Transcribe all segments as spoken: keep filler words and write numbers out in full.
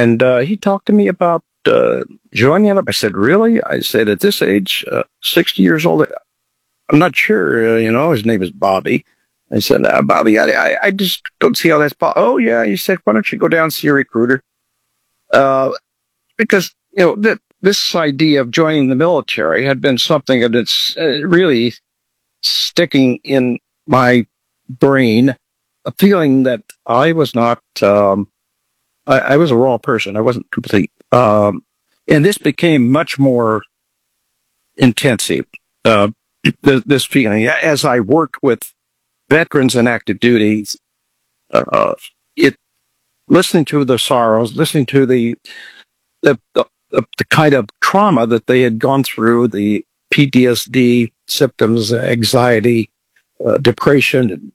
And uh, he talked to me about uh, joining up. I said, really? I said, at this age, uh, sixty years old, I'm not sure. Uh, you know, his name is Bobby. I said, uh, Bobby, I, I, I just don't see how that's possible. Oh, yeah. He said, why don't you go down and see a recruiter? Uh, because, you know, th- this idea of joining the military had been something that's uh, really sticking in my brain, a feeling that I was not, um, I, I was a raw person. I wasn't complete. Um, and this became much more intensive, uh, th- this feeling. As I worked with veterans and active duties, uh, it, listening to the sorrows, listening to the, the, the, the kind of trauma that they had gone through, the P T S D symptoms, anxiety, uh, depression, and,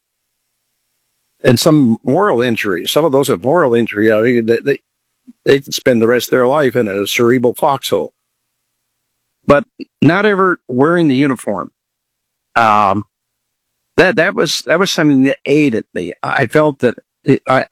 and some moral injuries. Some of those have moral injury. I mean, they, they, they can spend the rest of their life in a cerebral foxhole. But not ever wearing the uniform. Um, that, that was, that was something that aided me. I felt that it, I,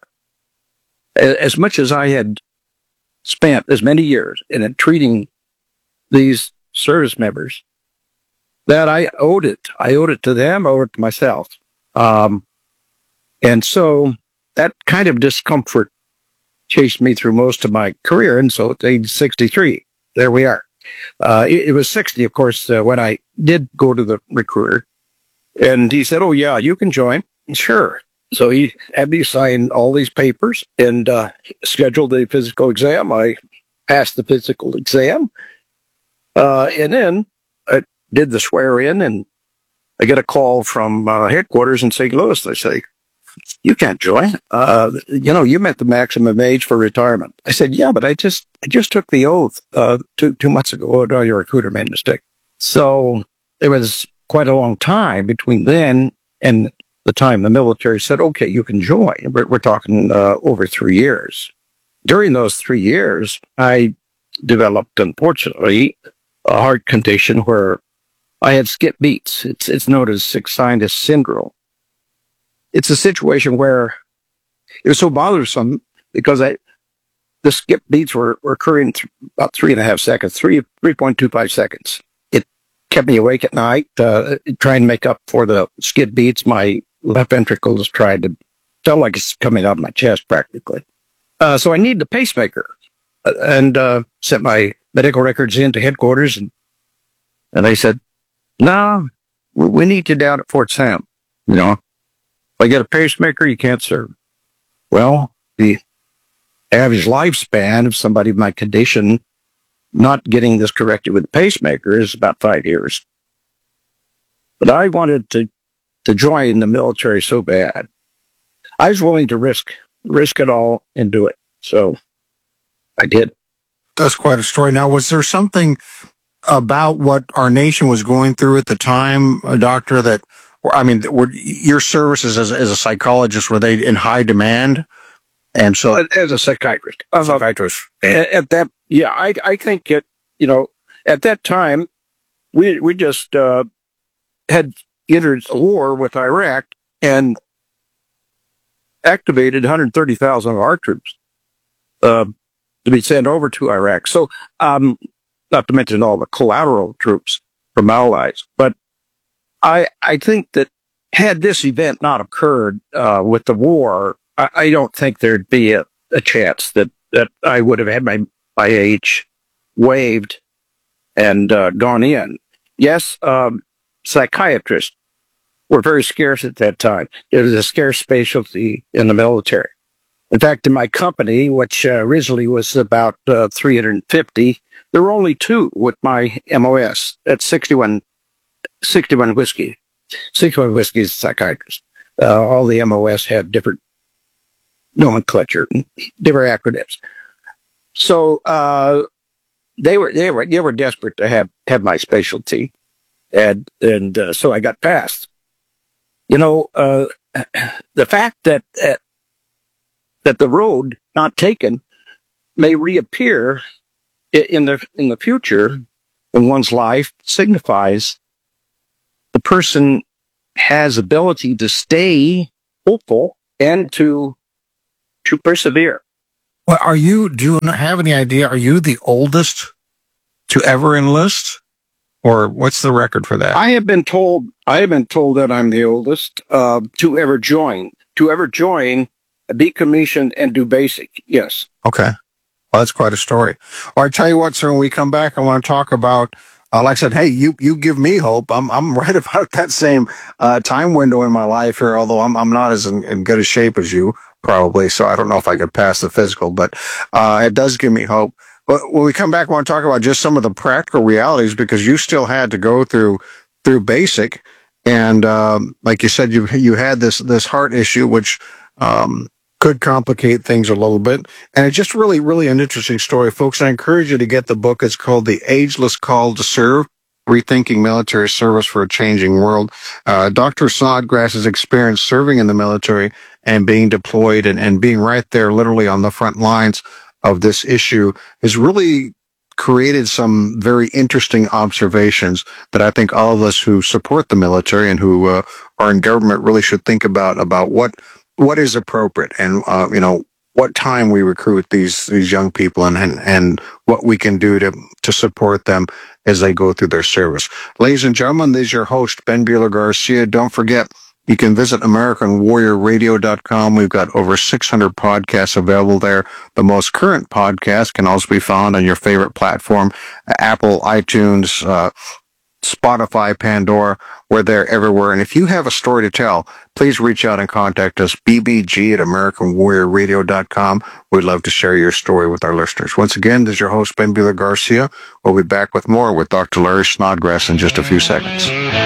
as much as I had spent as many years in treating these service members, that I owed it. I owed it to them, I owed it to myself. Um, and so that kind of discomfort chased me through most of my career. And so at age sixty-three, there we are. Uh, it, it was sixty, of course, uh, when I did go to the recruiter. And he said, oh, yeah, you can join. Sure. So he had me sign all these papers and uh, scheduled the physical exam. I passed the physical exam. Uh, and then I did the swear in, and I get a call from uh, headquarters in Saint Louis. They say, you can't join. Uh, you know, you met the maximum age for retirement. I said, yeah, but I just, I just took the oath, uh, two, two months ago. Oh, no, your recruiter made a mistake. So it was quite a long time between then and the time the military said, okay, you can join. We're, we're talking, uh, over three years. During those three years, I developed, unfortunately, a heart condition where I had skip beats. It's, it's known as sick sinus syndrome. It's a situation where it was so bothersome because I, the skip beats were, were occurring th- about three and a half seconds, three, three point two five seconds. It kept me awake at night, uh, trying to make up for the skip beats. My left ventricle was trying to, felt like it's coming out of my chest practically. Uh, so I needed a pacemaker, uh, and, uh, sent my medical records into headquarters, and, and they said, no, we, we need you down at Fort Sam, you know. If I get a pacemaker, you can't serve. Well, the average lifespan of somebody of my condition not getting this corrected with a pacemaker is about five years. But I wanted to, to join the military so bad. I was willing to risk, risk it all and do it. So I did. That's quite a story. Now, was there something about what our nation was going through at the time, uh, Doctor, that, I mean, were your services as, as a psychologist, were they in high demand? And so, as a psychiatrist, uh, psychiatrist, at, at that, yeah, I, I think it, you know, at that time, we, we just, uh, had entered a war with Iraq and activated one hundred thirty thousand of our troops, uh, to be sent over to Iraq. So, um, not to mention all the collateral troops from allies, but I, I think that had this event not occurred, uh, with the war, I, I don't think there'd be a, a chance that, that I would have had my, my age waived and, uh, gone in. Yes, um, psychiatrists were very scarce at that time. It was a scarce specialty in the military. In fact, in my company, which uh, originally was about uh, three hundred fifty, there were only two with my M O S at sixty-one, sixty-one whiskey. sixty-one whiskey is a psychiatrist. Uh, all the M O S had different nomenclature, different acronyms. So uh, they were they were they were desperate to have have my specialty, and and uh, so I got passed. You know, uh, the fact that uh, that the road not taken may reappear in the in the future in one's life signifies the person has ability to stay hopeful and to to persevere. Well, are you, do you have any idea, are you the oldest to ever enlist? Or what's the record for that? I have been told, I have been told that I'm the oldest uh, to ever join, to ever join, be commissioned, and do basic. Yes. Okay. Well, that's quite a story. Well, I tell you what, sir, when we come back, I want to talk about, uh, like I said, hey, you, you give me hope. I'm, I'm right about that same, uh, time window in my life here, although I'm, I'm not as in, in good a shape as you, probably. So I don't know if I could pass the physical, but, uh, it does give me hope. But when we come back, I want to talk about just some of the practical realities, because you still had to go through, through basic. And, um, like you said, you, you had this, this heart issue, which, um, could complicate things a little bit. And it's just really, really an interesting story, folks. I encourage you to get the book. It's called The Ageless Call to Serve, Rethinking Military Service for a Changing World. Uh, Doctor Snodgrass's experience serving in the military and being deployed and, and being right there literally on the front lines of this issue has really created some very interesting observations that I think all of us who support the military and who uh, are in government really should think about, about what what is appropriate and, uh, you know, what time we recruit these, these young people and, and, and what we can do to, to support them as they go through their service. Ladies and gentlemen, this is your host, Ben Bueller Garcia. Don't forget, you can visit American Warrior Radio dot com. We've got over six hundred podcasts available there. The most current podcast can also be found on your favorite platform, Apple, iTunes, uh, Spotify, Pandora. We're there everywhere. And if you have a story to tell, please reach out and contact us, B B G at American Warrior Radio dot com. We'd love to share your story with our listeners. Once again, this is your host, Ben Bueller Garcia. We'll be back with more with Doctor Larry Snodgrass in just a few seconds.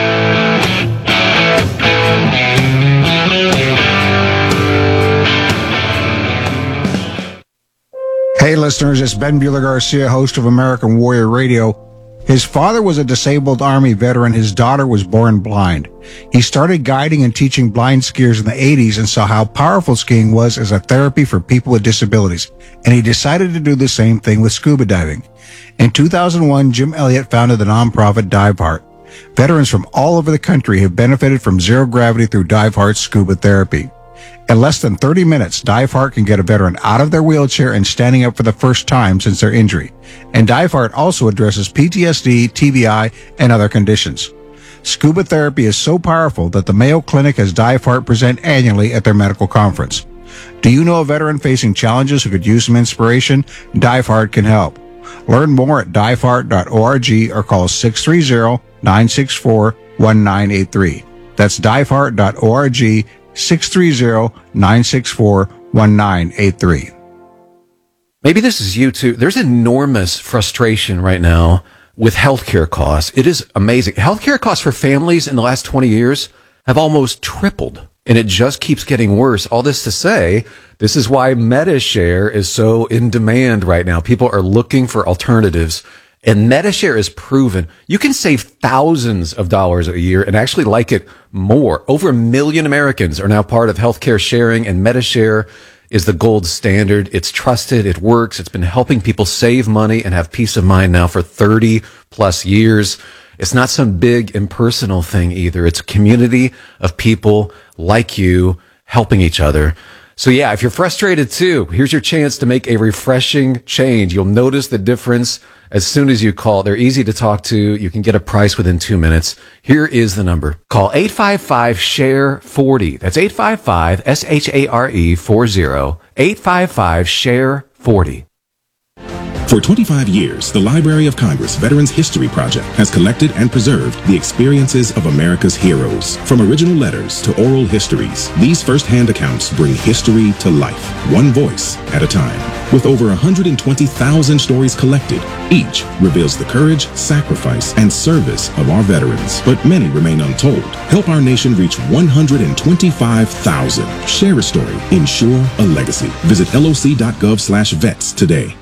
Hey, listeners, it's Ben Bueller Garcia, host of American Warrior Radio. His father was a disabled Army veteran. His daughter was born blind. He started guiding and teaching blind skiers in the eighties and saw how powerful skiing was as a therapy for people with disabilities. And he decided to do the same thing with scuba diving. In two thousand one, Jim Elliott founded the nonprofit DiveHeart. Veterans from all over the country have benefited from zero gravity through DiveHeart's scuba therapy. In less than thirty minutes, DiveHeart can get a veteran out of their wheelchair and standing up for the first time since their injury. And DiveHeart also addresses P T S D, T B I, and other conditions. Scuba therapy is so powerful that the Mayo Clinic has DiveHeart present annually at their medical conference. Do you know a veteran facing challenges who could use some inspiration? DiveHeart can help. Learn more at dive heart dot org or call six three zero, nine six four, one nine eight three. That's dive heart dot org, six three zero, nine six four, one nine eight three. Maybe this is you too. There's enormous frustration right now with healthcare costs. It is amazing. Healthcare costs for families in the last twenty years have almost tripled, and it just keeps getting worse. All this to say, this is why MediShare is so in demand right now. People are looking for alternatives, and MediShare is proven. You can save thousands of dollars a year and actually like it more. Over a million Americans are now part of healthcare sharing, and MediShare is the gold standard. It's trusted. It works. It's been helping people save money and have peace of mind now for thirty plus years. It's not some big impersonal thing either. It's a community of people like you helping each other. So yeah, if you're frustrated too, here's your chance to make a refreshing change. You'll notice the difference as soon as you call. They're easy to talk to. You can get a price within two minutes. Here is the number. Call eight five five, S H A R E, forty. That's eight five five, S H A R E, forty. eight five five, S H A R E, forty. For twenty-five years, the Library of Congress Veterans History Project has collected and preserved the experiences of America's heroes. From original letters to oral histories, these first-hand accounts bring history to life, one voice at a time. With over one hundred twenty thousand stories collected, each reveals the courage, sacrifice, and service of our veterans. But many remain untold. Help our nation reach one hundred twenty-five thousand. Share a story. Ensure a legacy. Visit L O C dot gov slash vets today.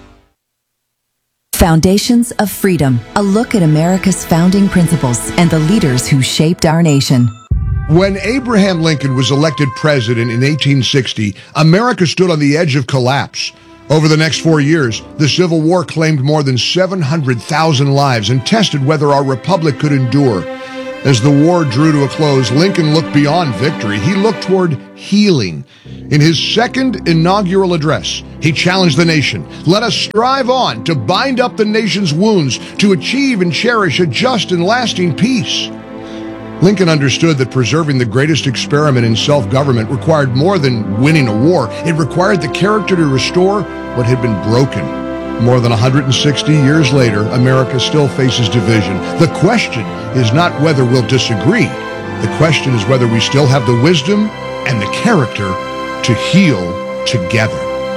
Foundations of Freedom, a look at America's founding principles and the leaders who shaped our nation. When Abraham Lincoln was elected president in eighteen sixty, America stood on the edge of collapse. Over the next four years, the Civil War claimed more than seven hundred thousand lives and tested whether our republic could endure. As the war drew to a close, Lincoln looked beyond victory. He looked toward healing. In his second inaugural address, he challenged the nation. Let us strive on to bind up the nation's wounds, to achieve and cherish a just and lasting peace. Lincoln understood that preserving the greatest experiment in self-government required more than winning a war. It required the character to restore what had been broken. More than one hundred sixty years later, America still faces division. The question is not whether we'll disagree. The question is whether we still have the wisdom and the character to heal together.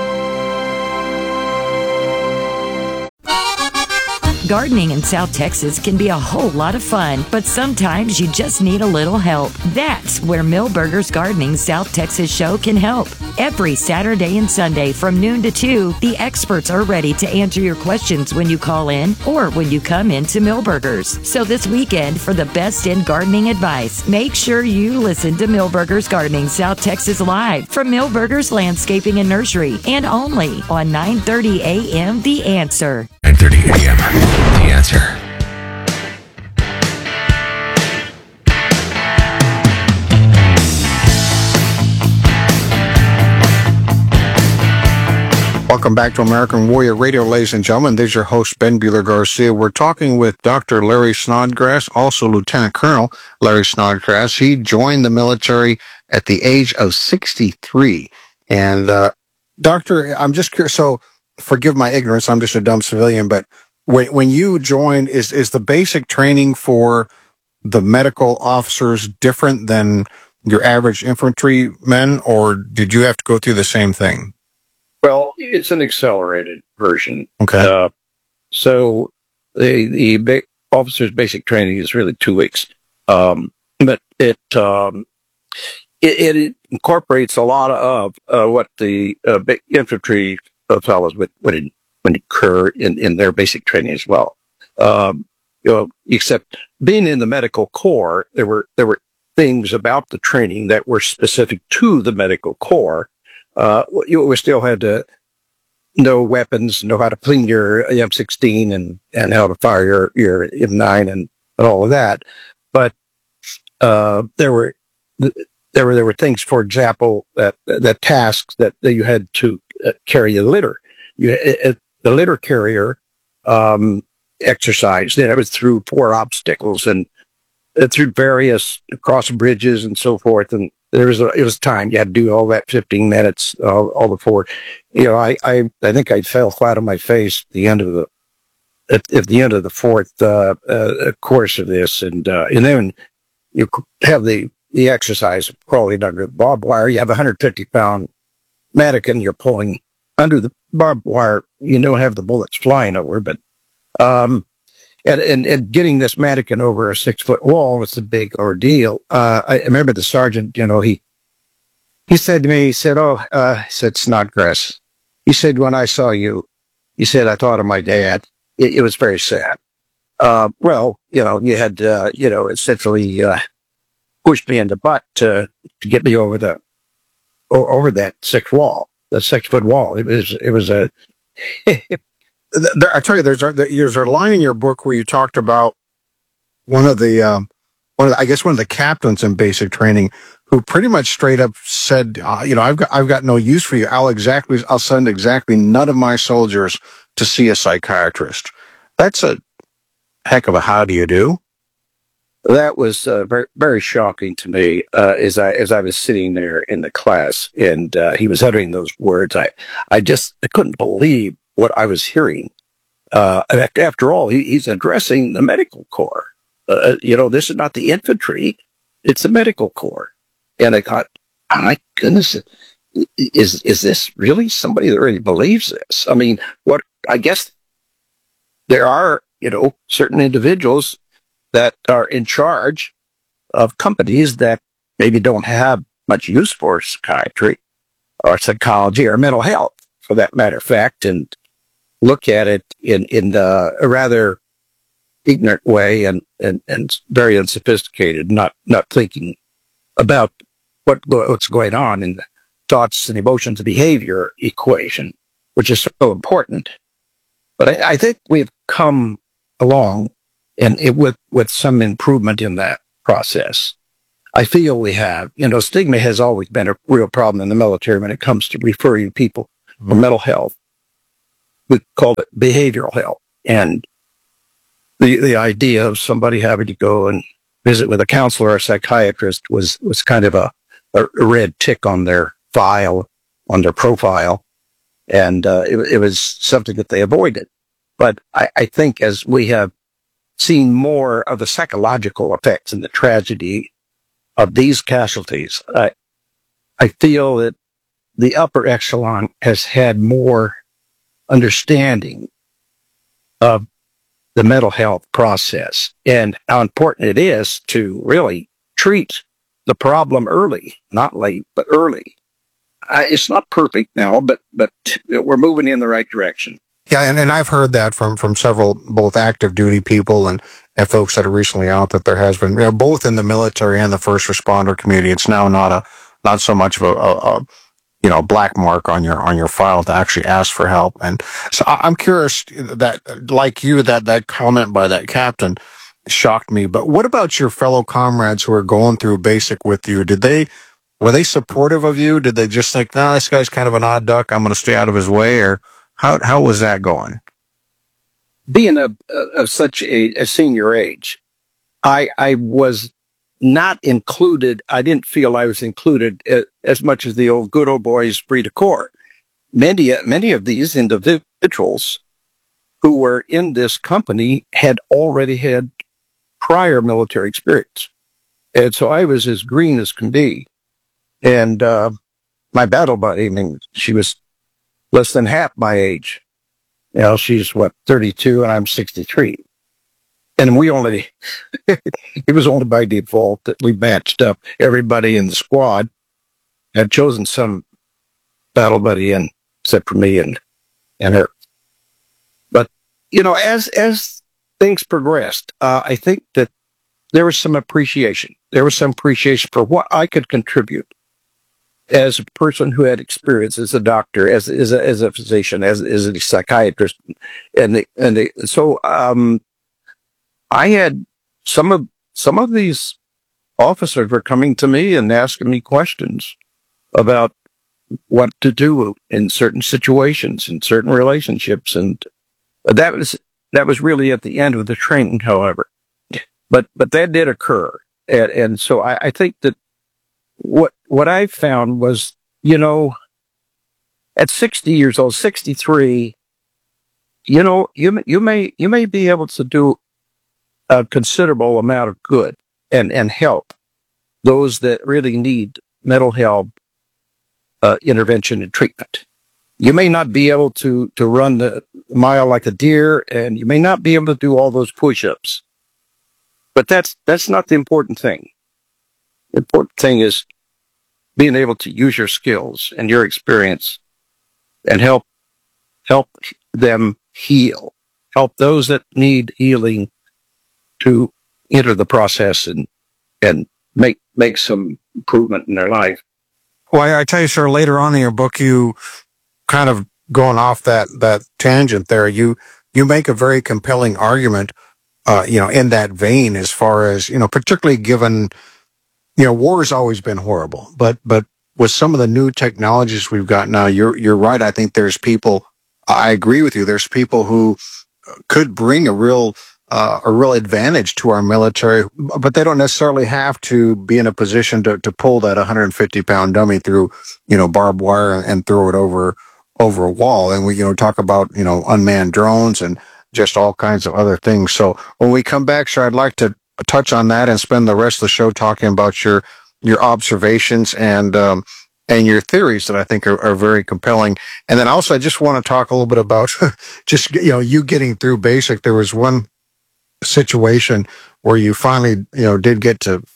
Gardening in South Texas can be a whole lot of fun, but sometimes you just need a little help. That's where Millburgers Gardening South Texas Show can help. Every Saturday and Sunday from noon to two, the experts are ready to answer your questions when you call in or when you come into Millburgers. So this weekend, for the best in gardening advice, make sure you listen to Millburgers Gardening South Texas Live from Millburgers Landscaping and Nursery, and only on nine thirty a.m. The Answer. nine thirty a.m. The Answer. Welcome back to American Warrior Radio, ladies and gentlemen. This is your host, Ben Buehler-Garcia. We're talking with Doctor Larry Snodgrass, also Lieutenant Colonel Larry Snodgrass. He joined the military at the age of sixty-three. And, uh, Doctor, I'm just curious, so forgive my ignorance, I'm just a dumb civilian, but when, when you joined, is, is the basic training for the medical officers different than your average infantrymen, or did you have to go through the same thing? Well, it's an accelerated version. Okay. Uh, so the the ba- officer's basic training is really two weeks, um, but it, um, it it incorporates a lot of uh, what the uh, infantry fellows would would, would incur in, in their basic training as well. Um, you know, except being in the medical corps, there were there were things about the training that were specific to the medical corps. Uh, you still had to know weapons, know how to clean your M sixteen and, and how to fire your, your M nine and, and all of that. But, uh, there were, there were, there were things, for example, that, that tasks that, that you had to uh, carry a litter. You, it, the litter carrier, um, exercise, then it was through four obstacles and uh, through various cross bridges and so forth. And, There was a, it was time you had to do all that fifteen minutes, all, all the four. You know, I, I, I think I fell flat on my face at the end of the, at, at the end of the fourth, uh, uh, course of this. And, uh, and then you have the, the exercise of crawling under the barbed wire. You have a one hundred fifty pound mannequin you're pulling under the barbed wire. You don't have the bullets flying over, but, um, And, and, and getting this mannequin over a six foot wall was a big ordeal. Uh, I remember the sergeant, you know, he, he said to me, he said, oh, uh, he said, Snodgrass. He said, when I saw you, he said, I thought of my dad. It, it was very sad. Uh, well, you know, you had, uh, you know, essentially, uh, pushed me in the butt to, to get me over the, over that six wall, the six foot wall. It was, it was a, There, I tell you, there's a, there's a line in your book where you talked about one of the, um, one of the, I guess one of the captains in basic training who pretty much straight up said, uh, you know, I've got, I've got no use for you. I'll exactly, I'll send exactly none of my soldiers to see a psychiatrist. That's a heck of a how do you do. That was uh, very, very shocking to me uh, as I as I was sitting there in the class and uh, he was uttering those words. I, I just I couldn't believe what I was hearing. Uh, after all, he, he's addressing the medical corps. Uh, you know, this is not the infantry; it's the medical corps. And I thought, oh my goodness, is is this really somebody that really believes this? I mean, what I guess there are, you know, certain individuals that are in charge of companies that maybe don't have much use for psychiatry or psychology or mental health, for that matter of fact, and look at it in, in the, a rather ignorant way and, and, and very unsophisticated, not, not thinking about what, what's going on in the thoughts and emotions and behavior equation, which is so important. But I, I think we've come along and it, with, with some improvement in that. process. I feel we have, you know, stigma has always been a real problem in the military when it comes to referring people mm-hmm. for mental health. We call it behavioral health. And the, the idea of somebody having to go and visit with a counselor or a psychiatrist was, was kind of a, a red tick on their file, on their profile. And uh, it, it was something that they avoided. But I, I think as we have seen more of the psychological effects and the tragedy of these casualties, I, I feel that the upper echelon has had more understanding of the mental health process and how important it is to really treat the problem early, not late, but early. Uh, it's not perfect now, but but we're moving in the right direction. Yeah, and, and I've heard that from, from several, both active duty people and, and folks that are recently out, that there has been, you know, both in the military and the first responder community, it's now not a, not so much of a, a, a you know, black mark on your, on your file to actually ask for help. And so I'm curious that, like you, that, that comment by that captain shocked me. But what about your fellow comrades who are going through basic with you? Did they, were they supportive of you? Did they just think, no, this guy's kind of an odd duck, I'm going to stay out of his way? Or how, how was that going? Being a, of such a, a senior age, I, I was not included. I didn't feel I was included as much as the old good old boys free to court. Many, many of these individuals who were in this company had already had prior military experience. And so I was as green as can be. And, uh, my battle buddy, I mean, she was less than half my age. You know, she's what, thirty-two and I'm sixty-three. And we only, it was only by default that we matched up. Everybody in the squad had chosen some battle buddy in, except for me and, and her. But, you know, as, as things progressed, uh, I think that there was some appreciation. There was some appreciation for what I could contribute as a person who had experience as a doctor, as, as a, as a physician, as, as a psychiatrist. And the, and the, so, um, I had some of, some of these officers were coming to me and asking me questions about what to do in certain situations, in certain relationships. And that was, that was really at the end of the training, however. But, but that did occur. And, and so I, I think that what, what I found was, you know, at sixty years old, sixty-three, you know, you, you may, you may be able to do a considerable amount of good and, and help those that really need mental health, uh, intervention and treatment. You may not be able to, to run the mile like a deer, and you may not be able to do all those push-ups, but that's, that's not the important thing. The important thing is being able to use your skills and your experience and help, help them heal, help those that need healing to enter the process and, and make, make some improvement in their life. Well, I, I tell you, sir, later on in your book, you kind of going off that, that tangent there, you, you make a very compelling argument, uh, you know, in that vein, as far as, you know, particularly given, you know, war has always been horrible, but, but with some of the new technologies we've got now, you're, you're right. I think there's people, I agree with you. There's people who could bring a real, uh, a real advantage to our military, but they don't necessarily have to be in a position to, to pull that one hundred fifty pound dummy through, you know, barbed wire and throw it over, over a wall. And we, you know, talk about, you know, unmanned drones and just all kinds of other things. So when we come back, sir, I'd like to touch on that and spend the rest of the show talking about your, your observations and, um, and your theories that I think are, are very compelling. And then also, I just want to talk a little bit about just, you know, you getting through basic. There was one situation where you finally, you know, did get to,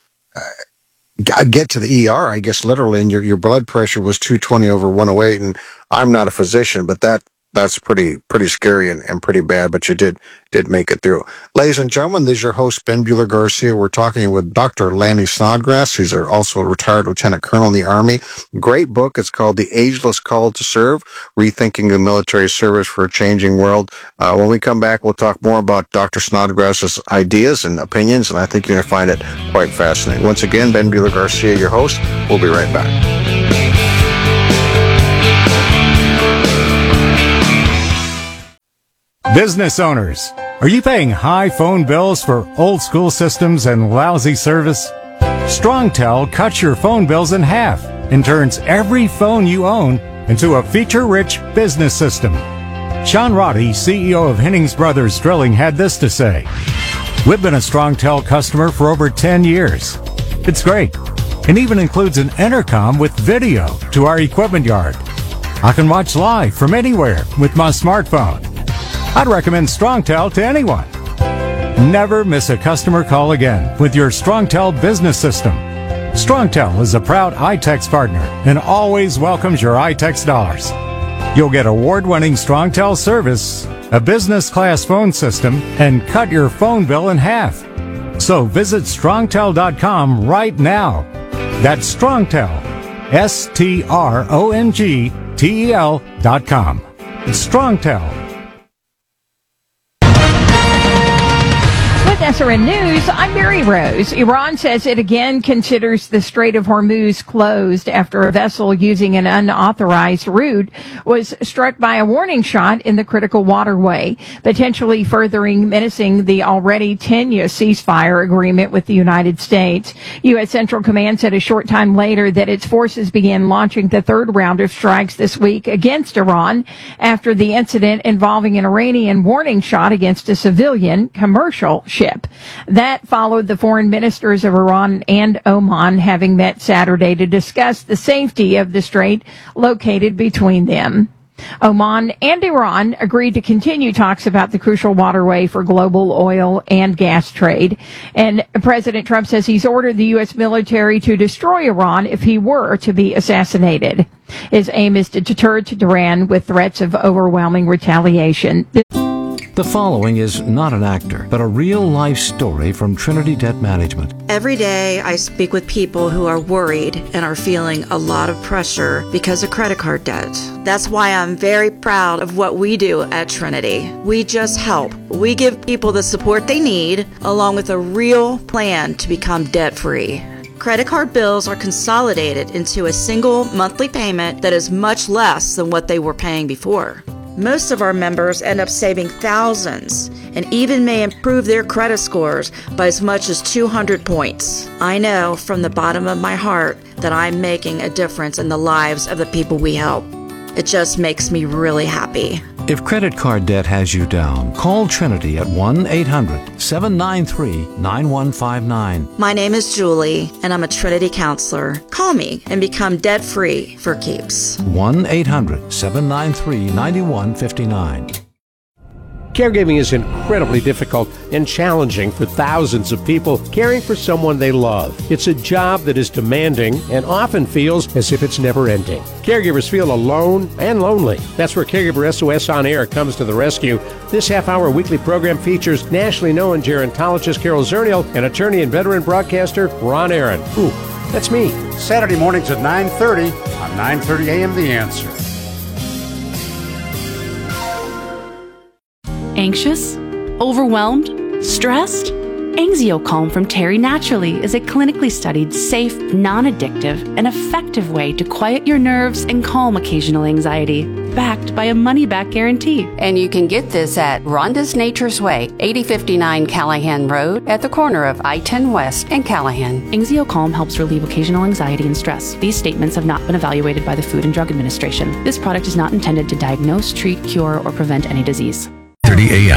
uh, get to the E R, I guess, literally, and your, your blood pressure was two twenty over one oh eight. And I'm not a physician, but that, That's pretty pretty scary and, and pretty bad, but you did did make it through. Ladies and gentlemen, this is your host, Ben Bueller Garcia. We're talking with Doctor Lanny Snodgrass. He's also a retired lieutenant colonel in the Army. Great book. It's called The Ageless Call to Serve, Rethinking the Military Service for a Changing World. Uh, when we come back, we'll talk more about Doctor Snodgrass's ideas and opinions, and I think you're going to find it quite fascinating. Once again, Ben Bueller Garcia, your host. We'll be right back. Business owners, are you paying high phone bills for old school systems and lousy service? StrongTel cuts your phone bills in half and turns every phone you own into a feature-rich business system. Sean Roddy, C E O of Hennings Brothers Drilling, had this to say: "We've been a StrongTel customer for over ten years. It's great, and even includes an intercom with video to our equipment yard. I can watch live from anywhere with my smartphone. I'd recommend StrongTel to anyone. Never miss a customer call again with your StrongTel business system. StrongTel is a proud iTex partner and always welcomes your iTex dollars. You'll get award-winning StrongTel service, a business-class phone system, and cut your phone bill in half. So visit strongtel dot com right now. That's StrongTel, S T R O N G T E L dot com. StrongTel. S R N News, I'm Mary Rose. Iran says it again considers the Strait of Hormuz closed after a vessel using an unauthorized route was struck by a warning shot in the critical waterway, potentially furthering menacing the already tenuous ceasefire agreement with the United States. U S. Central Command said a short time later that its forces began launching the third round of strikes this week against Iran after the incident involving an Iranian warning shot against a civilian commercial ship. That followed the foreign ministers of Iran and Oman having met Saturday to discuss the safety of the strait located between them. Oman and Iran agreed to continue talks about the crucial waterway for global oil and gas trade. And President Trump says he's ordered the U S military to destroy Iran if he were to be assassinated. His aim is to deter Tehran with threats of overwhelming retaliation. The following is not an actor, but a real-life story from Trinity Debt Management. Every day I speak with people who are worried and are feeling a lot of pressure because of credit card debt. That's why I'm very proud of what we do at Trinity. We just help. We give people the support they need, along with a real plan to become debt-free. Credit card bills are consolidated into a single monthly payment that is much less than what they were paying before. Most of our members end up saving thousands and even may improve their credit scores by as much as two hundred points. I know from the bottom of my heart that I'm making a difference in the lives of the people we help. It just makes me really happy. If credit card debt has you down, call Trinity at one eight hundred seven nine three nine one five nine. My name is Julie, and I'm a Trinity counselor. Call me and become debt-free for keeps. one eight hundred seven nine three nine one five nine. Caregiving is incredibly difficult and challenging for thousands of people caring for someone they love. It's a job that is demanding and often feels as if it's never ending. Caregivers feel alone and lonely. That's where Caregiver S O S On Air comes to the rescue. This half-hour weekly program features nationally known gerontologist Carol Zernial and attorney and veteran broadcaster Ron Aaron. Ooh, that's me. Saturday mornings at nine thirty on nine thirty a.m. The Answer. Anxious? Overwhelmed? Stressed? Anxiocalm from Terry Naturally is a clinically studied, safe, non-addictive, and effective way to quiet your nerves and calm occasional anxiety, backed by a money-back guarantee. And you can get this at Rhonda's Nature's Way, eighty fifty-nine Callahan Road, at the corner of I ten West and Callahan. Anxiocalm helps relieve occasional anxiety and stress. These statements have not been evaluated by the Food and Drug Administration. This product is not intended to diagnose, treat, cure, or prevent any disease. thirty a.m.